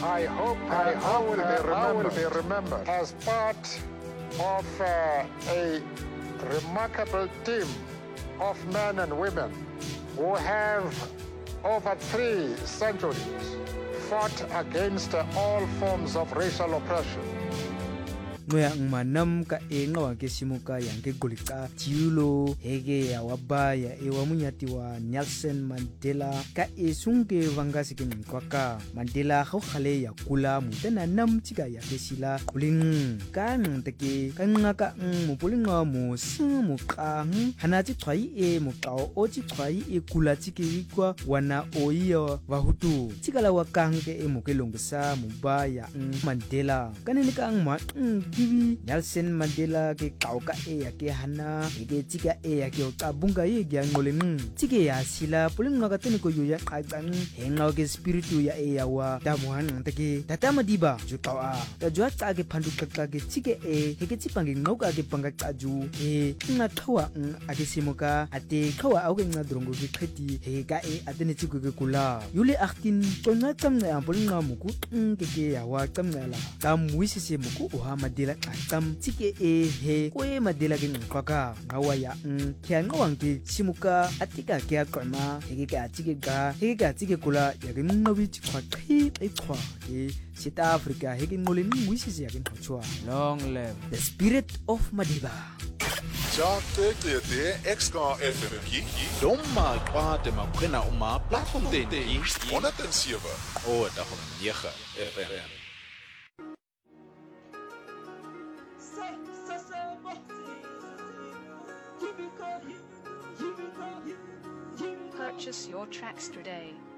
I hope will be remembered as part of a remarkable team of men and women who have over 3 centuries fought against all forms of racial oppression. Ngoya ngmanam ka enga ke simuka yang ke golika tiulo hege ya wabaya wa munyati wa Nelson Mandela ka esunge vangasi ke mkwaka Mandela go khale ya kula mutana nam tika ya ke sila kuling ka nteke ka ngaka mo pulinga mo simu ka hanati tshwai mo kao o tshwai kula tike kwa wana oiyo wa hutu tikala wa kanke mo ke longsa mubaya Mandela kanene ka ngma Divi Nelson Mandela ke kauka ya ke hana ke tika ya ke kabunga ye ya ngoleng tike ya sila pulinga ka tene ko ya qaqang henga ke spiritu ya wa damuhan take tatama diba jukawa ta jwa ta ke phandu ka ke tike ke tsipange ngoka ke panga qaju nga thawa ake simuka ate khawa au ke ngadrongo ke kheti ka atene tsiko ke kula yule 18 tsona tsamna pulinga muku ke ya wa tsamnala tamwisise muku o Mandela qam tike he kwe Mandela ke nqaka ngawaya kya ngawangke simuka atika ke aqama heke ka tike kula ya ke nqawi tshwa qhwa ke South Africa heke ngole ngwisise ya ke nqchwa long live the spirit of Madiba. Chate te Exka FM ki domma kwate makwena uma platform te 107 o da 9 FM. Purchase your tracks today.